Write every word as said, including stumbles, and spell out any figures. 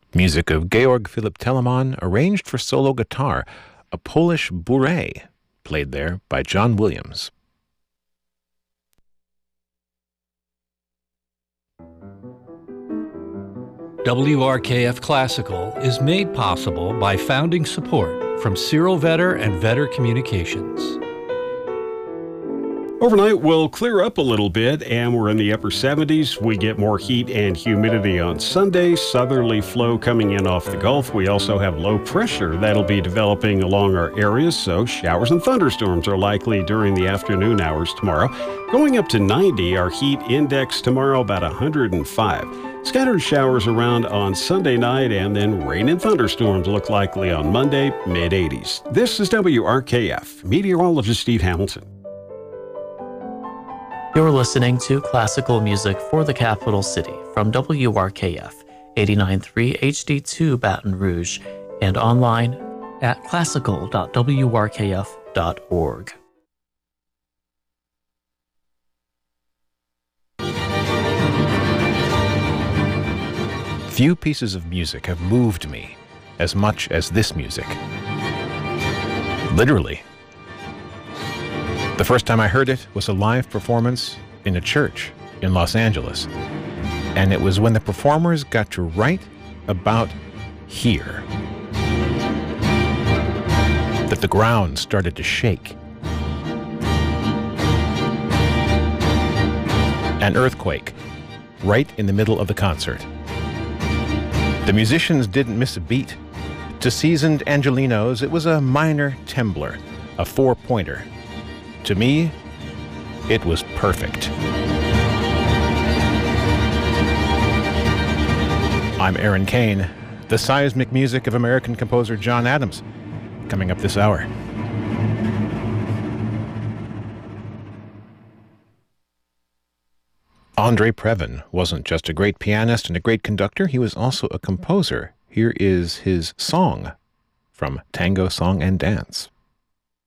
Music of Georg Philipp Telemann, arranged for solo guitar, a Polish bourrée, played there by John Williams. W R K F Classical is made possible by founding support from Cyril Vetter and Vetter Communications. Overnight will clear up a little bit, and we're in the upper seventies. We get more heat and humidity on Sunday. Southerly flow coming in off the Gulf. We also have low pressure that'll be developing along our areas, so showers and thunderstorms are likely during the afternoon hours tomorrow. Going up to ninety, our heat index tomorrow about one hundred five. Scattered showers around on Sunday night, and then rain and thunderstorms look likely on Monday, mid eighties. This is W R K F, meteorologist Steve Hamilton. You're listening to classical music for the capital city from W R K F, eighty-nine point three H D two Baton Rouge, and online at classical dot w r k f dot org. Few pieces of music have moved me as much as this music. Literally. The first time I heard it was a live performance in a church in Los Angeles. And it was when the performers got to right about here that the ground started to shake. An earthquake right in the middle of the concert. The musicians didn't miss a beat. To seasoned Angelinos, it was a minor tembler, a four-pointer. To me, it was perfect. I'm Aaron Kane, the seismic music of American composer John Adams, coming up this hour. Andre Previn wasn't just a great pianist and a great conductor, he was also a composer. Here is his song from Tango Song and Dance.